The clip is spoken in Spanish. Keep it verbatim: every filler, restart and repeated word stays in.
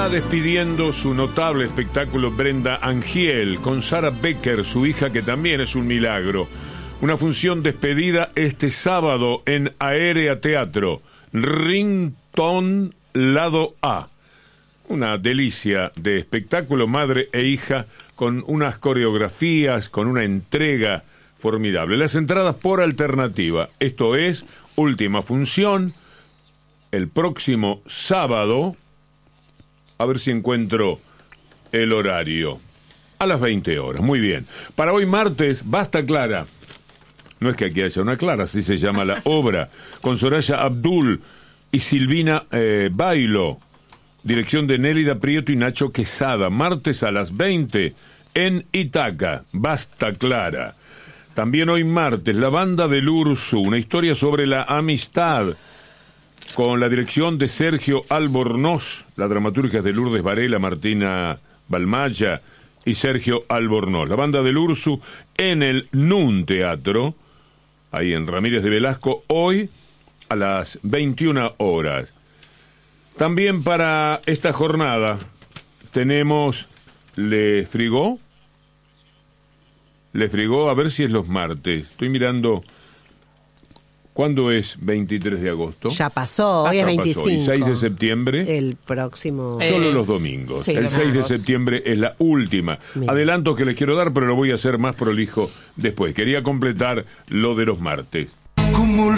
está despidiendo su notable espectáculo Brenda Angiel con Sarah Becker, su hija, que también es un milagro. Una función despedida este sábado en Aérea Teatro, Rington Lado A. Una delicia de espectáculo, madre e hija, con unas coreografías, con una entrega formidable. Las entradas por alternativa, esto es, última función, el próximo sábado, a ver si encuentro el horario, a las veinte horas, muy bien. Para hoy martes, Basta Clara. No es que aquí haya una Clara, así se llama la obra, con Soraya Abdul y Silvina eh, Bailo, dirección de Nélida Prieto y Nacho Quesada, martes a las veinte en Itaca, Basta Clara. También hoy martes, La Banda del Ursu, una historia sobre la amistad, con la dirección de Sergio Albornoz, la dramaturgia de Lourdes Varela, Martina Balmaya y Sergio Albornoz. La Banda del Ursu en el Nun Teatro, ahí en Ramírez de Velasco, hoy a las veintiuna horas. También para esta jornada tenemos Le Frigó. Le Frigó, a ver si es los martes. Estoy mirando. ¿Cuándo es veintitrés de agosto? Ya pasó, hoy ah, es veinticinco. Pasó. ¿Y seis de septiembre? El próximo. Solo eh, los domingos. Sí, el seis de septiembre es la última. Mira. Adelanto que les quiero dar, pero lo voy a hacer más prolijo después. Quería completar lo de los martes.